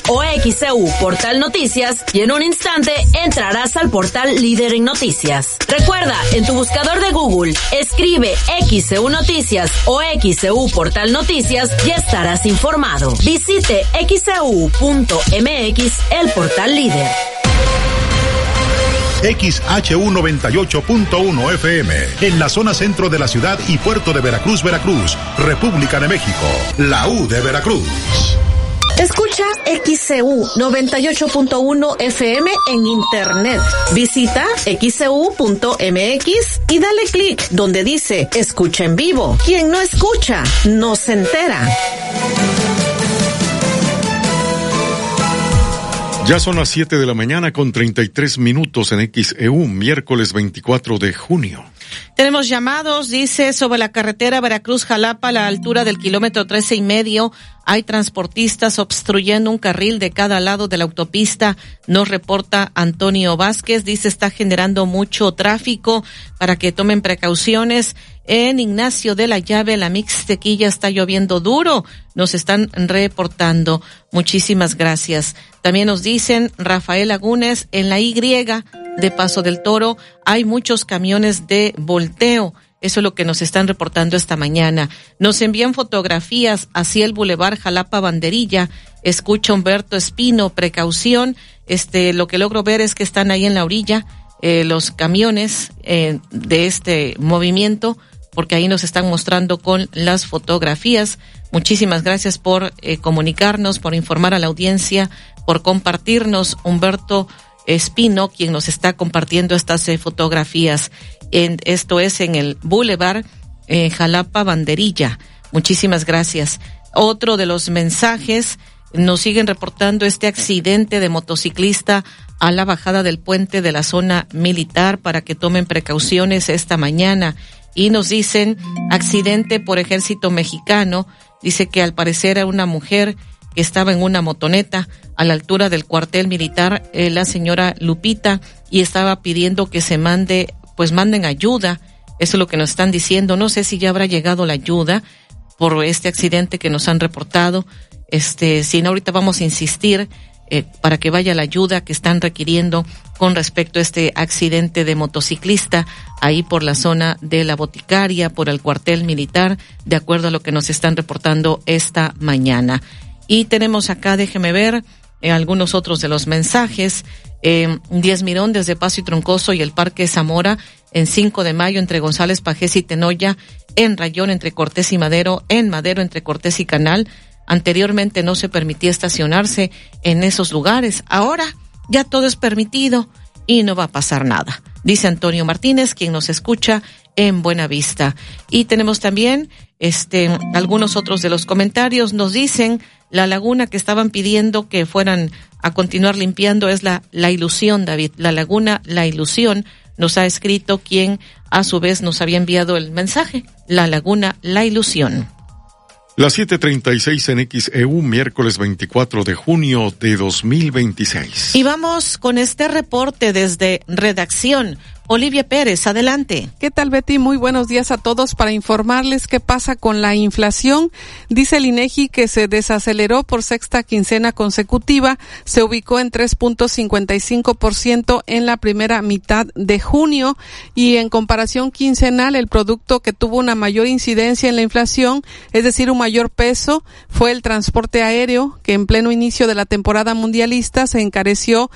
o XEU Portal Noticias y en un instante entrarás al portal líder en noticias. Recuerda, en tu buscador de Google, escribe XEU Noticias o XEU Portal Noticias y estarás informado. Visite xeu.mx, el portal líder. XHU 98.1 FM, en la zona centro de la ciudad y puerto de Veracruz, República de México, la U de Veracruz. Escucha XCU 98.1 FM en internet. Visita xcu.mx y dale clic donde dice escucha en vivo. Quien no escucha, no se entera. Ya son las 7 de la mañana con 33 minutos en XEU, miércoles 24 de junio. Tenemos llamados, dice, sobre la carretera Veracruz-Jalapa a la altura del kilómetro 13.5, hay transportistas obstruyendo un carril de cada lado de la autopista, nos reporta Antonio Vázquez, dice, está generando mucho tráfico para que tomen precauciones. En Ignacio de la Llave, la Mixtequilla, está lloviendo duro, nos están reportando. Muchísimas gracias. También nos dicen, Rafael Lagunes, en la Y de Paso del Toro hay muchos camiones de volteo. Eso es lo que nos están reportando esta mañana. Nos envían fotografías hacia el Boulevard Jalapa Banderilla. Escucha Humberto Espino, precaución. Lo que logro ver es que están ahí en la orilla los camiones de este movimiento, porque ahí nos están mostrando con las fotografías. Muchísimas gracias por comunicarnos, por informar a la audiencia, por compartirnos, Humberto Espino, quien nos está compartiendo estas fotografías. Esto es en el Boulevard Jalapa Banderilla. Muchísimas gracias. Otro de los mensajes, nos siguen reportando este accidente de motociclista a la bajada del puente de la zona militar para que tomen precauciones esta mañana. Y nos dicen, accidente por Ejército Mexicano, dice que al parecer era una mujer que estaba en una motoneta a la altura del cuartel militar, la señora Lupita, y estaba pidiendo que se manden ayuda. Eso es lo que nos están diciendo. No sé si ya habrá llegado la ayuda por este accidente que nos han reportado. Si no, ahorita vamos a insistir para que vaya la ayuda que están requiriendo con respecto a este accidente de motociclista ahí por la zona de la Boticaria, por el cuartel militar, de acuerdo a lo que nos están reportando esta mañana. Y tenemos acá, déjeme ver, algunos otros de los mensajes. Díaz Mirón desde Paso y Troncoso y el Parque Zamora, en 5 de mayo entre González Pajés y Tenoya, en Rayón entre Cortés y Madero, en Madero entre Cortés y Canal. Anteriormente no se permitía estacionarse en esos lugares. Ahora ya todo es permitido y no va a pasar nada, dice Antonio Martínez, quien nos escucha en Buenavista. Y tenemos también algunos otros de los comentarios. Nos dicen, la laguna que estaban pidiendo que fueran a continuar limpiando es la Ilusión, David. La laguna La Ilusión, nos ha escrito quien a su vez nos había enviado el mensaje, la laguna La Ilusión. Las 7:36 en XEU, miércoles 24 de junio de 2026. Y vamos con este reporte desde redacción. Olivia Pérez, adelante. ¿Qué tal, Betty? Muy buenos días a todos para informarles qué pasa con la inflación. Dice el INEGI que se desaceleró por sexta quincena consecutiva, se ubicó en 3.55% en la primera mitad de junio y en comparación quincenal el producto que tuvo una mayor incidencia en la inflación, es decir, un mayor peso, fue el transporte aéreo, que en pleno inicio de la temporada mundialista se encareció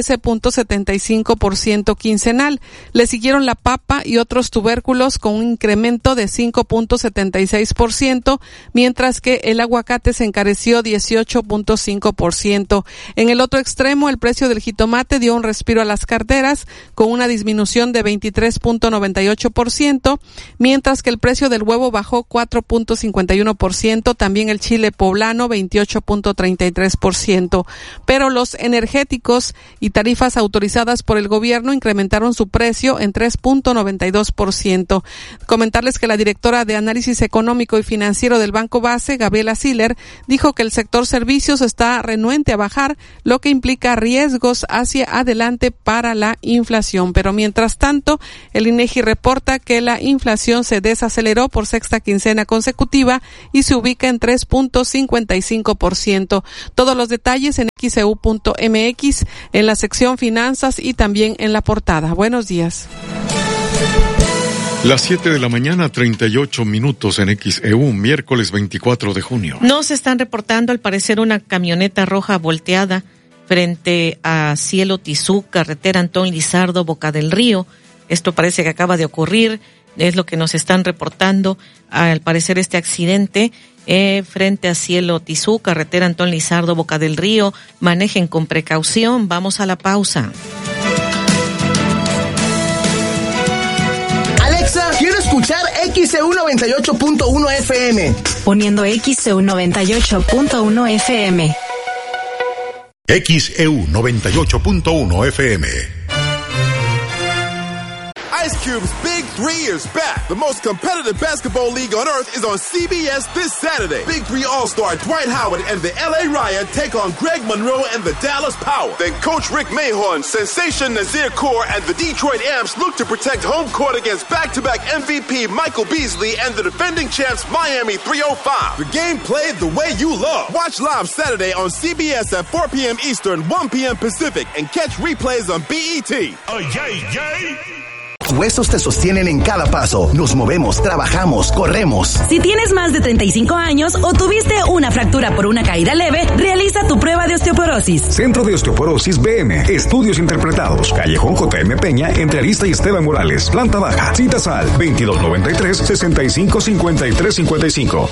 13.75% quincenal. Le siguieron la papa y otros tubérculos con un incremento de 5.76%, mientras que el aguacate se encareció 18.5%. En el otro extremo, el precio del jitomate dio un respiro a las carteras con una disminución de 23.98%, mientras que el precio del huevo bajó 4.51%, también el chile poblano 28.33%. Pero los energéticos y tarifas autorizadas por el gobierno incrementaron su precio en 3.92%. Comentarles que la directora de Análisis Económico y Financiero del Banco Base, Gabriela Siller, dijo que el sector servicios está renuente a bajar, lo que implica riesgos hacia adelante para la inflación. Pero mientras tanto, el INEGI reporta que la inflación se desaceleró por sexta quincena consecutiva y se ubica en 3.55%. Todos los detalles en xeu.mx, en la sección Finanzas y también en la portada. Buenos días. Las 7 de la mañana, 38 minutos en XEU, miércoles 24 de junio. Nos están reportando, al parecer, una camioneta roja volteada frente a Cielo Tizú, carretera Antón Lizardo, Boca del Río. Esto parece que acaba de ocurrir, es lo que nos están reportando. Al parecer, este accidente frente a Cielo Tizú, carretera Antón Lizardo, Boca del Río. Manejen con precaución. Vamos a la pausa. Quiero escuchar XEU 98.1 FM. Poniendo XEU 98.1 FM. XEU 98.1 FM. Ice Cube's Big 3 is back. The most competitive basketball league on earth is on CBS this Saturday. Big 3 All-Star Dwight Howard and the LA Riot take on Greg Monroe and the Dallas Power. Then Coach Rick Mahorn, Sensation Nazir Kaur, and the Detroit Amps look to protect home court against back-to-back MVP Michael Beasley and the defending champs Miami 305. The game played the way you love. Watch live Saturday on CBS at 4 p.m. Eastern, 1 p.m. Pacific, and catch replays on BET. Oh, yay, yay. Huesos te sostienen en cada paso. Nos movemos, trabajamos, corremos. Si tienes más de 35 años o tuviste una fractura por una caída leve, realiza tu prueba de osteoporosis. Centro de Osteoporosis BM. Estudios interpretados. Callejón J.M. Peña, entre Arista y Esteban Morales. Planta baja. Citas al 2293-655355.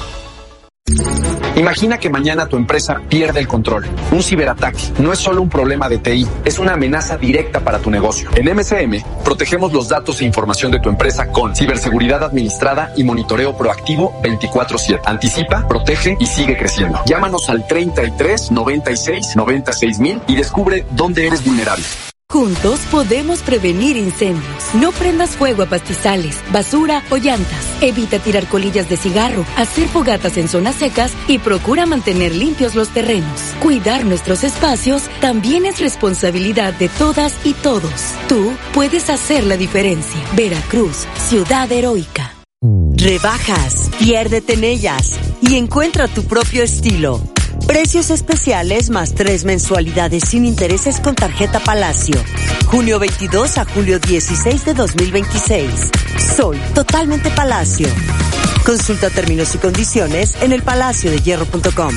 Imagina que mañana tu empresa pierde el control. Un ciberataque no es solo un problema de TI, es una amenaza directa para tu negocio. En MCM, protegemos los datos e información de tu empresa con ciberseguridad administrada y monitoreo proactivo 24/7. Anticipa, protege y sigue creciendo. Llámanos al 33 96 96 mil y descubre dónde eres vulnerable. Juntos podemos prevenir incendios. No prendas fuego a pastizales, basura o llantas. Evita tirar colillas de cigarro, hacer fogatas en zonas secas y procura mantener limpios los terrenos. Cuidar nuestros espacios también es responsabilidad de todas y todos. Tú puedes hacer la diferencia. Veracruz, ciudad heroica. Rebajas, piérdete en ellas y encuentra tu propio estilo. Precios especiales más 3 mensualidades sin intereses con tarjeta Palacio. Junio 22 a julio 16 de 2026. Soy totalmente Palacio. Consulta términos y condiciones en elpalaciodehierro.com.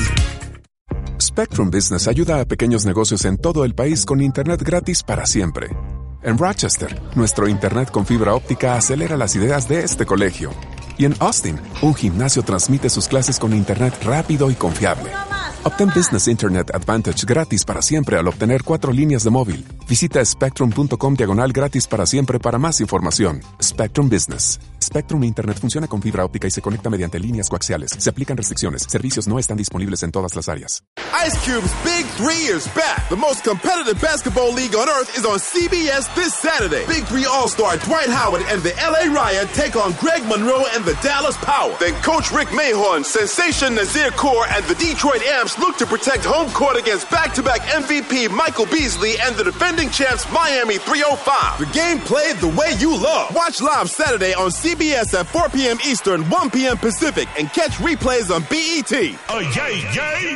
Spectrum Business ayuda a pequeños negocios en todo el país con internet gratis para siempre. En Rochester, nuestro internet con fibra óptica acelera las ideas de este colegio. Y en Austin, un gimnasio transmite sus clases con internet rápido y confiable. Obtén Business Internet Advantage gratis para siempre al obtener 4 líneas de móvil. Visita spectrum.com/gratis para siempre para más información. Spectrum Business. Spectrum Internet funciona con fibra óptica y se conecta mediante líneas coaxiales. Se aplican restricciones. Servicios no están disponibles en todas las áreas. Ice Cube's Big 3 is back. The most competitive basketball league on earth is on CBS this Saturday. Big 3 All-Star Dwight Howard and the LA Riot take on Greg Monroe and the Dallas Power. Then Coach Rick Mahorn, Sensation Nazir Kaur, and the Detroit Amps look to protect home court against back-to-back MVP Michael Beasley and the defending champs Miami 305. The game played the way you love. Watch live Saturday on CBS at 4 p.m. Eastern, 1 p.m. Pacific, and catch replays on BET. Oh, yay, yay.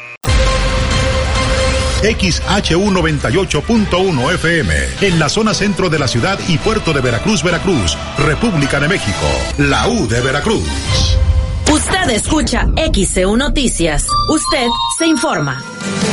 XHU 98.1 FM, en la zona centro de la ciudad y puerto de Veracruz, Veracruz, República de México, la U de Veracruz. Usted escucha XEU Noticias. Usted se informa.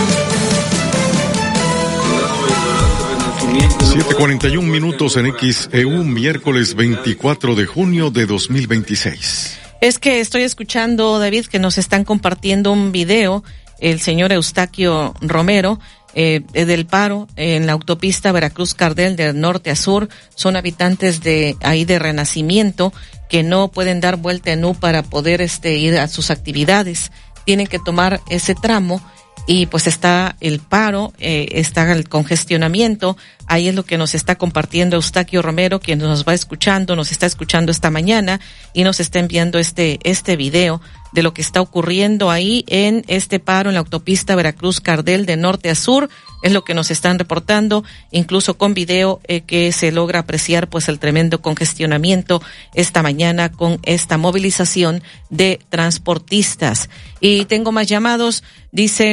7:41 minutos en XEU, miércoles 24 de junio de 2026. Es que estoy escuchando, David, que nos están compartiendo un video, el señor Eustaquio Romero, del paro en la autopista Veracruz-Cardel de norte a sur. Son habitantes de ahí de Renacimiento que no pueden dar vuelta en U para poder ir a sus actividades. Tienen que tomar ese tramo y pues está el paro, está el congestionamiento. Ahí es lo que nos está compartiendo Eustaquio Romero, quien nos va escuchando, nos está escuchando esta mañana y nos está enviando este video de lo que está ocurriendo ahí en este paro en la autopista Veracruz-Cardel de norte a sur. Es lo que nos están reportando, incluso con video que se logra apreciar pues el tremendo congestionamiento esta mañana con esta movilización de transportistas. Y tengo más llamados, dice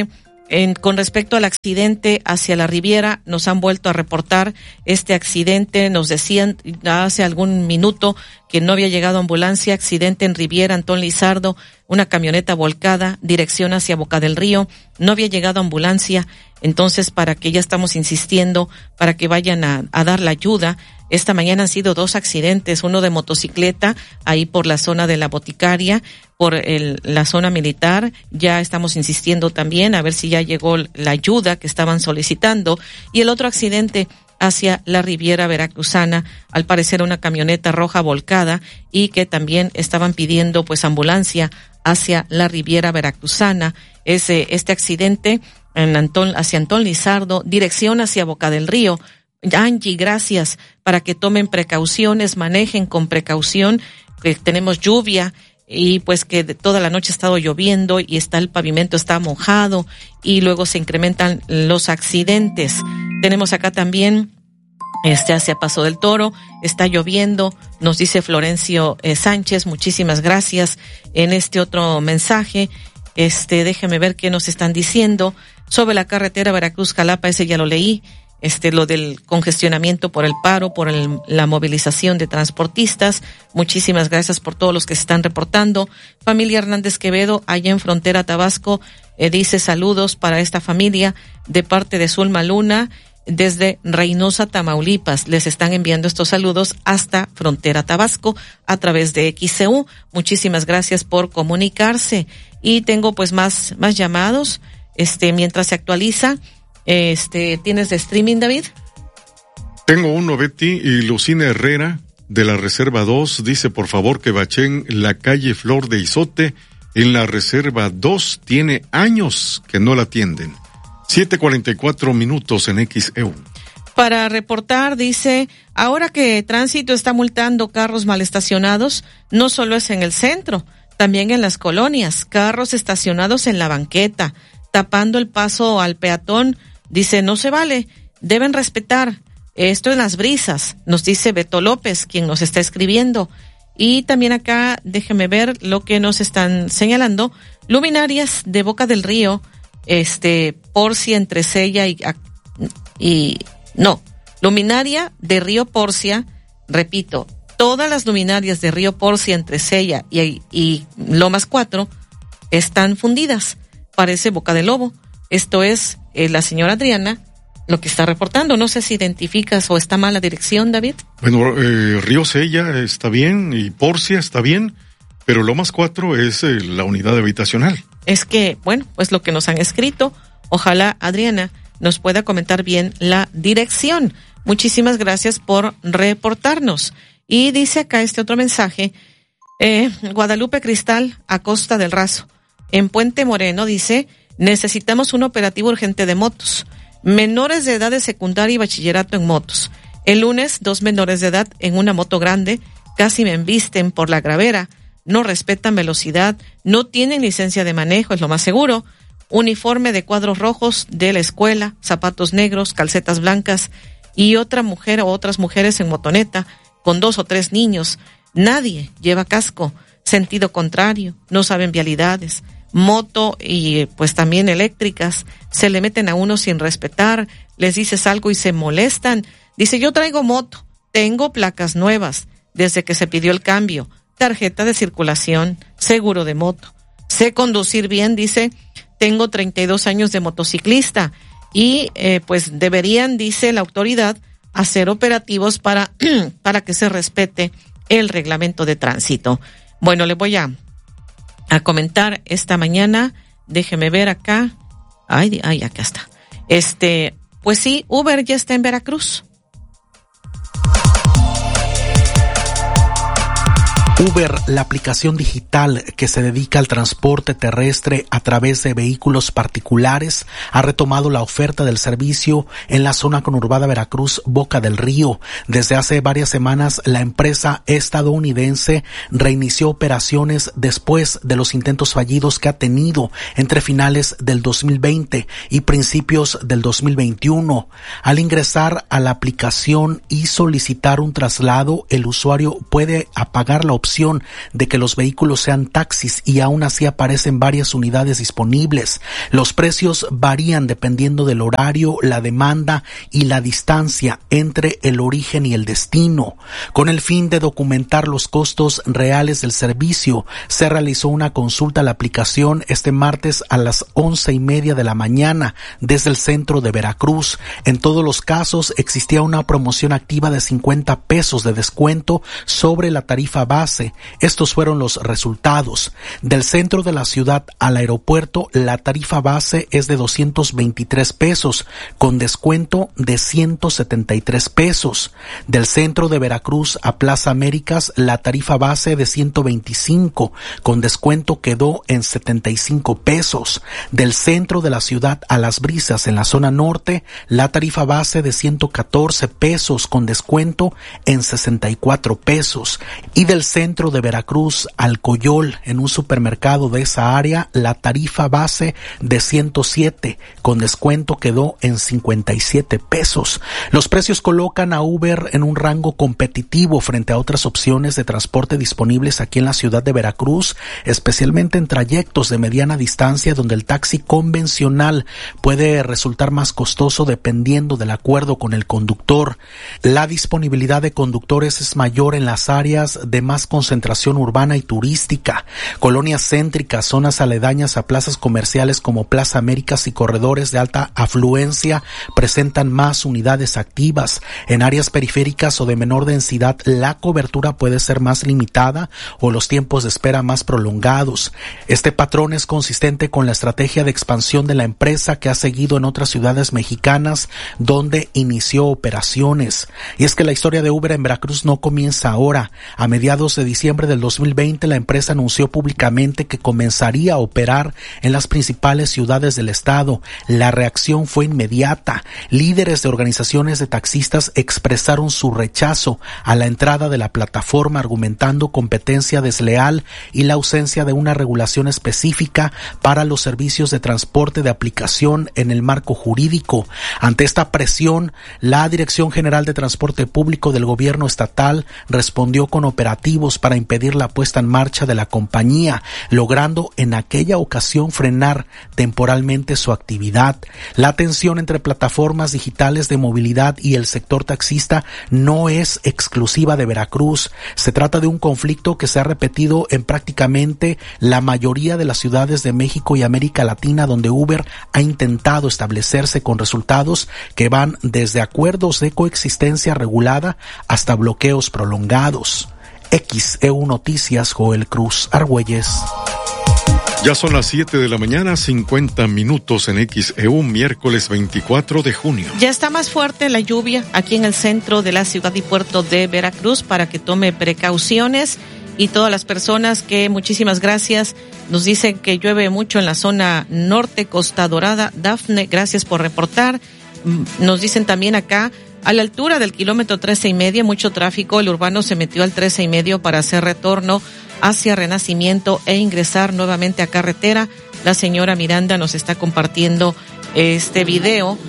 Con respecto al accidente hacia la Riviera, nos han vuelto a reportar este accidente. Nos decían hace algún minuto que no había llegado ambulancia. Accidente en Riviera, Antón Lizardo, una camioneta volcada, dirección hacia Boca del Río. No había llegado ambulancia. Entonces, para que ya estamos insistiendo, para que vayan a dar la ayuda. Esta mañana han sido 2 accidentes, uno de motocicleta, ahí por la zona de la Boticaria, por la zona militar. Ya estamos insistiendo también a ver si ya llegó la ayuda que estaban solicitando. Y el otro accidente hacia la Riviera Veracruzana, al parecer una camioneta roja volcada, y que también estaban pidiendo pues ambulancia hacia la Riviera Veracruzana. Este accidente hacia Antón Lizardo, dirección hacia Boca del Río. Angie, gracias, para que tomen precauciones, manejen con precaución, que tenemos lluvia y pues que toda la noche ha estado lloviendo y el pavimento está mojado y luego se incrementan los accidentes. Tenemos acá también hacia Paso del Toro, está lloviendo, nos dice Florencio Sánchez, muchísimas gracias en este otro mensaje. Déjeme ver qué nos están diciendo sobre la carretera Veracruz-Jalapa, ese ya lo leí. Lo del congestionamiento por el paro, por la movilización de transportistas. Muchísimas gracias por todos los que se están reportando. Familia Hernández Quevedo, allá en Frontera Tabasco, dice saludos para esta familia de parte de Zulma Luna, desde Reynosa, Tamaulipas. Les están enviando estos saludos hasta Frontera Tabasco a través de XCU. Muchísimas gracias por comunicarse. Y tengo pues más llamados, mientras se actualiza. ¿Tienes de streaming, David? Tengo uno, Betty, y Lucina Herrera, de la Reserva 2, dice, por favor, que bachen la calle Flor de Izote, en la Reserva 2, tiene años que no la atienden. 7:44 minutos en XEU. Para reportar, dice, ahora que Tránsito está multando carros mal estacionados, no solo es en el centro, también en las colonias, carros estacionados en la banqueta, tapando el paso al peatón. Dice, no se vale, deben respetar. Esto en Las Brisas, nos dice Beto López, quien nos está escribiendo. Y también acá, déjeme ver lo que nos están señalando. Luminarias de Boca del Río, Porcia entre Sella luminaria de Río Porcia, repito, todas las luminarias de Río Porcia entre Sella y Lomas 4 están fundidas. Parece boca de lobo. Esto es la señora Adriana lo que está reportando. No sé si identificas o está mal la dirección, David. Bueno, Río Sella está bien y Porcia está bien, pero Lomas 4 es la unidad habitacional. Es que, bueno, pues lo que nos han escrito, ojalá Adriana nos pueda comentar bien la dirección. Muchísimas gracias por reportarnos. Y dice acá este otro mensaje, Guadalupe Cristal, a Costa del Razo. En Puente Moreno, dice, necesitamos un operativo urgente de motos. Menores de edad de secundaria y bachillerato en motos. El lunes, 2 menores de edad en una moto grande casi me embisten por la gravera. No respetan velocidad, no tienen licencia de manejo, es lo más seguro. Uniforme de cuadros rojos de la escuela, zapatos negros, calcetas blancas y otra mujer o otras mujeres en motoneta con 2 o 3 niños. Nadie lleva casco. Sentido contrario, no saben vialidades. Moto y pues también eléctricas, se le meten a uno sin respetar, les dices algo y se molestan. Dice, yo traigo moto, tengo placas nuevas, desde que se pidió el cambio, tarjeta de circulación, seguro de moto. Sé conducir bien, dice, tengo 32 años de motociclista y pues deberían, dice la autoridad, hacer operativos para que se respete el reglamento de tránsito. Bueno, le voy a comentar esta mañana, déjeme ver acá. Ay, acá está. Pues sí, Uber ya está en Veracruz. Uber, la aplicación digital que se dedica al transporte terrestre a través de vehículos particulares, ha retomado la oferta del servicio en la zona conurbada Veracruz, Boca del Río. Desde hace varias semanas, la empresa estadounidense reinició operaciones después de los intentos fallidos que ha tenido entre finales del 2020 y principios del 2021. Al ingresar a la aplicación y solicitar un traslado, el usuario puede apagar la opción opción de que los vehículos sean taxis y aún así aparecen varias unidades disponibles. Los precios varían dependiendo del horario, la demanda y la distancia entre el origen y el destino. Con el fin de documentar los costos reales del servicio, se realizó una consulta a la aplicación este martes a las 11:30 de la mañana desde el centro de Veracruz. En todos los casos existía una promoción activa de 50 pesos de descuento sobre la tarifa base. Estos fueron los resultados. Del centro de la ciudad al aeropuerto, la tarifa base es de 223 pesos, con descuento de 173 pesos. Del centro de Veracruz a Plaza Américas, la tarifa base de 125, con descuento quedó en 75 pesos. Del centro de la ciudad a Las Brisas, en la zona norte, la tarifa base de 114 pesos, con descuento en 64 pesos. Y del centro de Veracruz al Coyol, en un supermercado de esa área, la tarifa base de 107, con descuento quedó en 57 pesos. Los precios colocan a Uber en un rango competitivo frente a otras opciones de transporte disponibles aquí en la ciudad de Veracruz, especialmente en trayectos de mediana distancia donde el taxi convencional puede resultar más costoso dependiendo del acuerdo con el conductor. La disponibilidad de conductores es mayor en las áreas de más concentración urbana y turística. Colonias céntricas, zonas aledañas a plazas comerciales como Plaza Américas y corredores de alta afluencia presentan más unidades activas. En áreas periféricas o de menor densidad, la cobertura puede ser más limitada o los tiempos de espera más prolongados. Este patrón es consistente con la estrategia de expansión de la empresa que ha seguido en otras ciudades mexicanas donde inició operaciones. Y es que la historia de Uber en Veracruz no comienza ahora. A mediados de diciembre del 2020, la empresa anunció públicamente que comenzaría a operar en las principales ciudades del estado. La reacción fue inmediata. Líderes de organizaciones de taxistas expresaron su rechazo a la entrada de la plataforma, argumentando competencia desleal y la ausencia de una regulación específica para los servicios de transporte de aplicación en el marco jurídico. Ante esta presión, la Dirección General de Transporte Público del Gobierno Estatal respondió con operativos para impedir la puesta en marcha de la compañía, logrando en aquella ocasión frenar temporalmente su actividad. La tensión entre plataformas digitales de movilidad y el sector taxista no es exclusiva de Veracruz. Se trata de un conflicto que se ha repetido en prácticamente la mayoría de las ciudades de México y América Latina, donde Uber ha intentado establecerse con resultados que van desde acuerdos de coexistencia regulada hasta bloqueos prolongados. XEU Noticias, Joel Cruz Argüelles. Ya son las 7 de la mañana, 50 minutos en XEU, miércoles 24 de junio. Ya está más fuerte la lluvia aquí en el centro de la ciudad y puerto de Veracruz, para que tome precauciones. Y todas las personas que, muchísimas gracias, nos dicen que llueve mucho en la zona norte, Costa Dorada. Dafne, gracias por reportar. Nos dicen también acá, a la altura del kilómetro 13:30, mucho tráfico. El urbano se metió al 13:30 para hacer retorno hacia Renacimiento e ingresar nuevamente a carretera. La señora Miranda nos está compartiendo este video.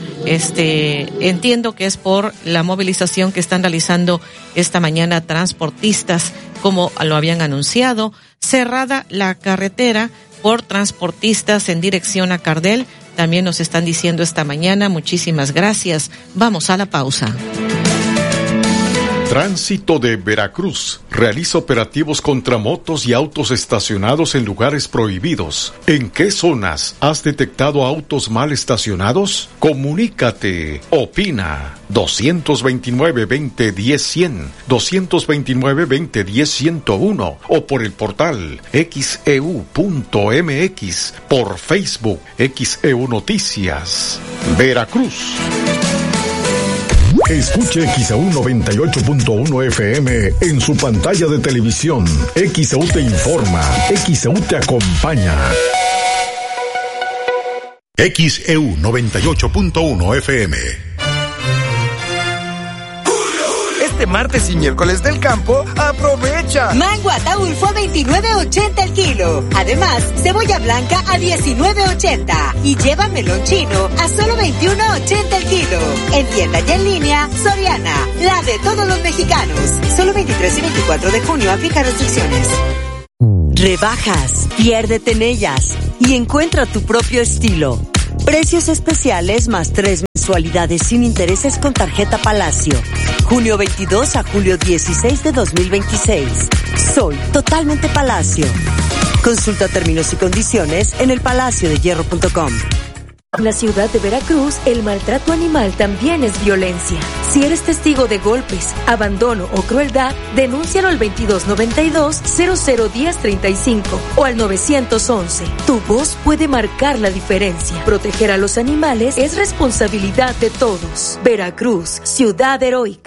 Entiendo que es por la movilización que están realizando esta mañana transportistas, como lo habían anunciado. Cerrada la carretera por transportistas en dirección a Cardel. También nos están diciendo esta mañana, muchísimas gracias. Vamos a la pausa. Tránsito de Veracruz realiza operativos contra motos y autos estacionados en lugares prohibidos. ¿En qué zonas has detectado autos mal estacionados? Comunícate. Opina. 229-2010-100, 229-2010-101 o por el portal xeu.mx, por Facebook XEU Noticias. Veracruz. Escuche XEU 98.1 FM en su pantalla de televisión. XEU te informa, XEU te acompaña. XEU 98.1 FM. este martes y miércoles del campo, aprovecha. Mango Ataulfo a $29.80 el kilo. Además, cebolla blanca a $19.80. Y lleva melón chino a solo $21.80 el kilo. En tienda y en línea, Soriana, la de todos los mexicanos. Solo 23 y 24 de junio aplica restricciones. Rebajas, piérdete en ellas y encuentra tu propio estilo. Precios especiales más 3 mensualidades sin intereses con tarjeta Palacio. Junio 22 a julio 16 de 2026. Soy totalmente Palacio. Consulta términos y condiciones en elpalaciodehierro.com. En la ciudad de Veracruz, el maltrato animal también es violencia. Si eres testigo de golpes, abandono o crueldad, denúncialo al 2292-001035 o al 911. Tu voz puede marcar la diferencia. Proteger a los animales es responsabilidad de todos. Veracruz, ciudad heroica.